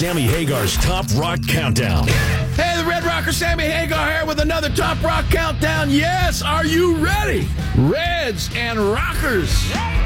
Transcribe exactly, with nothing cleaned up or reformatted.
Sammy Hagar's Top Rock Countdown. Hey, the Red Rocker Sammy Hagar here with another Top Rock Countdown. Yes, are you ready? Reds and Rockers.